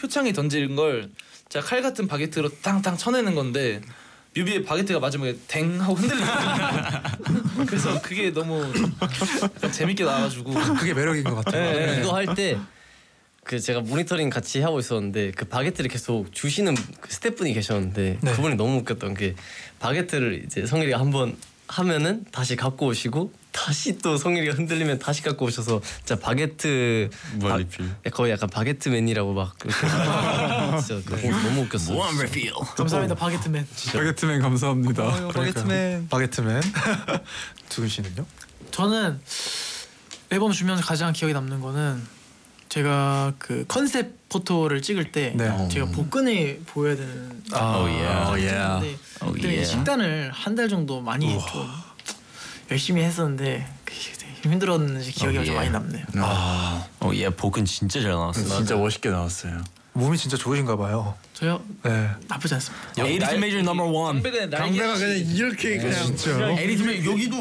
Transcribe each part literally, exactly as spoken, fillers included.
표창이 던지는 걸 제가 칼 같은 바게트로 땅땅 쳐내는 건데 뮤비에 바게트가 맞으면 댕 하고 흔들리는 그래서 그게 너무 약간 재밌게 나와가지고 그게 매력인 것 같아요. 네, 네. 이거 할 때 그 제가 모니터링 같이 하고 있었는데 그 바게트를 계속 주시는 그 스태프분이 계셨는데 네. 그분이 너무 웃겼던 게 바게트를 이제 성일이가 한번 하면은 다시 갖고 오시고 다시 또 성일이가 흔들리면 다시 갖고 오셔서 진짜 바게트 무한 리필. 거의 약간 바게트맨이라고 막 그렇게 진짜 그거 너무 웃겼어요. 무한 리필. 감사합니다 바게트맨. 바게트맨 감사합니다. 아유, 바게트맨. 바게트맨. 두근 씨는요? 저는 앨범 주면서 가장 기억에 남는 거는 제가 그 컨셉 포토를 찍을 때 네. 제가 복근을 보여야 되는 아, 오, 예. 어, 예. 데 오, 그때 예. 식단을 한 달 정도 많이 좀 열심히 했었는데 그게 되게 힘들었는지 기억이 오, 아주 예. 많이 남네요. 아, 어, 얘 복은 진짜 잘 나왔어요. 진짜 멋있게 나왔어요. 몸이 진짜 좋으신가 봐요. 저요? 네. 나쁘지 않습니다. 에이티즈 메이저 넘버 원. 강백은 날개 강배가 그냥 이렇게 그냥 진짜. 에이티즈 메이저 여기도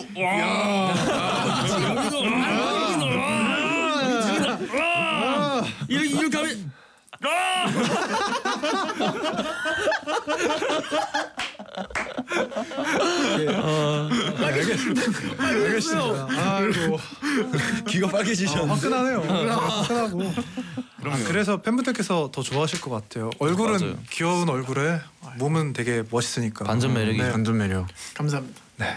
이렇게 이렇게 하면 알겠습니다. 아이고 귀가 빨개지셨는데. 화끈하네요. 화끈하고. 아, 그래서 팬분들께서 더 좋아하실 것 같아요. 얼굴은 맞아요. 귀여운 얼굴에 몸은 되게 멋있으니까. 반전 매력이 네. 반전 매력. 감사합니다. 네.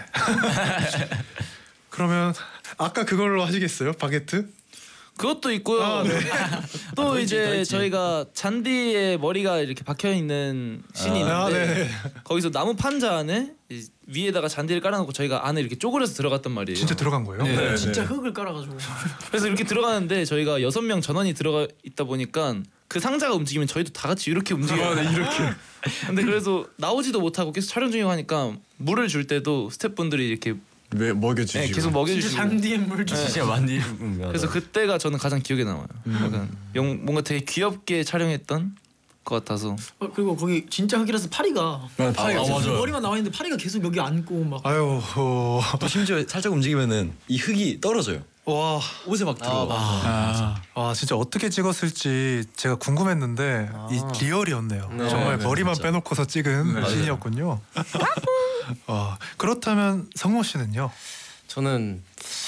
그러면 아까 그걸로 하시겠어요? 바게트? 그것도 있고요. 아, 네. 또 더 있지, 이제 더 있지. 저희가 잔디에 머리가 이렇게 박혀 있는 씬이 있는데 아, 네. 거기서 나무 판자 안에 이 위에다가 잔디를 깔아놓고 저희가 안에 이렇게 쪼그려서 들어갔단 말이에요. 진짜 들어간 거예요? 네. 진짜 흙을 깔아가지고 그래서 이렇게 들어가는데 저희가 여섯 명 전원이 들어가 있다 보니까 그 상자가 움직이면 저희도 다 같이 이렇게 움직여요. 아, 네, 이렇게. 근데 그래서 나오지도 못하고 계속 촬영 중이고 하니까 물을 줄 때도 스태프분들이 이렇게 왜 먹여주시고. 네, 계속 진짜 먹여주시고 잔디에 물 주시. 진짜 많이. 그래서 그때가 저는 가장 기억에 남아요. 약간 영, 뭔가 되게 귀엽게 촬영했던 것 같아서. 어, 그리고 거기 진짜 흙이라서 파리가 아, 파리가 아, 계속 맞아요. 머리만 나와 있는데 파리가 계속 여기 앉고 막. 아유, 어... 또 심지어 살짝 움직이면은 이 흙이 떨어져요. 와, 옷에 막 들어가. 아, 와 진짜 어떻게 찍었을지 제가 궁금했는데 이 리얼이었네요. 네. 정말 네, 머리만 진짜. 빼놓고서 찍은 씬이었군요. 와, 그렇다면 성모 씨는요? 저는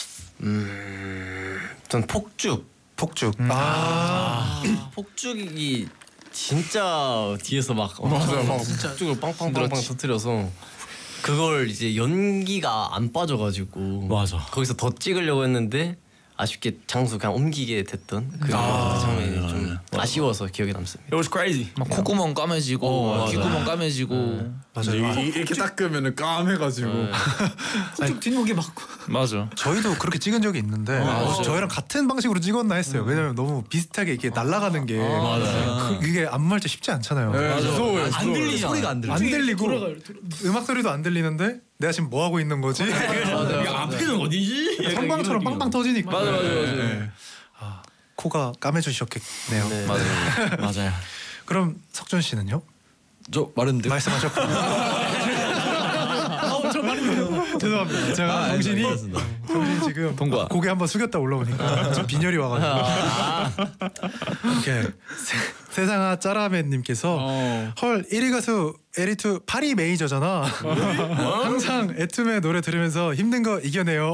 음, 전 폭죽. 폭죽. 음. 아, 폭죽이 진짜 뒤에서 막 맞아요, 막 폭죽을 빵빵빵빵 터뜨려서 그걸 이제 연기가 안 빠져가지고 맞아. 거기서 더 찍으려고 했는데 아쉽게 장소 그냥 옮기게 됐던 그 아, 장면이 좀 아쉬워서 기억에 남습니다. It was crazy. 막 콧구멍 까매지고 어, 맞아. 귀구멍 까매지고 맞아요. 아, 이- 이렇게 닦으면은 까매가지고. 쭉 뒷목이 막. 맞아. 저희도 그렇게 찍은 적이 있는데 맞아요. 저희랑 같은 방식으로 찍었나 했어요. 왜냐면 너무 비슷하게 이렇게 날아가는 게 그, 이게 안무할 때 쉽지 않잖아요. 네, 무서워요. 안 들리잖아. 소리가 안 들려. 안 들리고 돌아가요. 음악 소리도 안 들리는데 내가 지금 뭐 하고 있는 거지? 이게 앞에는 어디지? 성광처럼 빵빵 터지니까. 맞아 맞아 맞아. 네. 아, 코가 까매주셨겠네요. 네. 맞아. 맞아요. 그럼 석준 씨는요? 저 마른데. 말씀하셨고. 어, 저 말이 죄송합니다. 제가 정신이 정신 지금 동과. 고개 한번 숙였다 올라오니까 지금 빈혈이 와가지고. 이렇게 세- 세상아 짜라맨님께서 헐 일 위 가수 에리투 파리 메이저잖아. 항상 애툼의 노래 들으면서 힘든 거 이겨내요.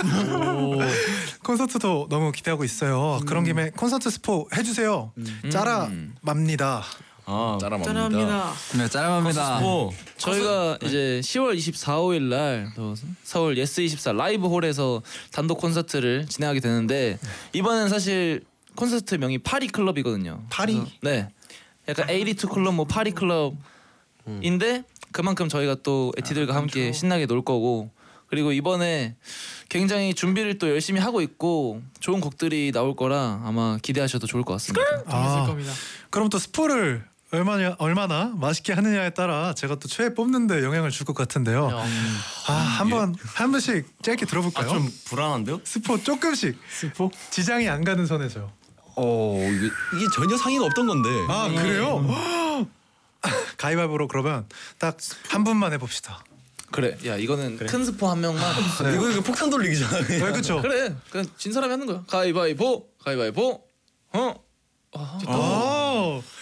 콘서트도 너무 기대하고 있어요. 그런 김에 콘서트 스포 해주세요. 짜라맙니다. 아, 짠합니다. 네, 짜람합니다. 오. 저희가 이제 시월 이십사일 날 또 서울 예스 이십사 라이브 홀에서 단독 콘서트를 진행하게 되는데 이번엔 사실 콘서트 명이 파리 클럽이거든요. 파리? 그래서 네, 약간 에이티투 클럽 뭐 파리 클럽인데 그만큼 저희가 또 에티들과 함께 신나게 놀 거고 그리고 이번에 굉장히 준비를 또 열심히 하고 있고 좋은 곡들이 나올 거라 아마 기대하셔도 좋을 것 같습니다. 재밌을 아. 겁니다. 그럼 또 스포를 얼마나 얼마나 맛있게 하느냐에 따라 제가 또 최애 뽑는데 영향을 줄 것 같은데요. 아, 한번 한 번씩 짧게 들어볼까요? 아, 좀 불안한데요? 스포 조금씩. 스포? 지장이 안 가는 선에서요. 어 이게, 이게 전혀 상의가 없던 건데. 아 그래요? 가위바위보로 그러면 딱 한 분만 해봅시다. 그래, 야 이거는 큰 스포 한 명만. 네. 이거 이거 폭탄 돌리기잖아. 네, 그렇죠. 그래, 그냥 진 사람이 하는 거야. 가위바위보, 가위바위보. 어? 아,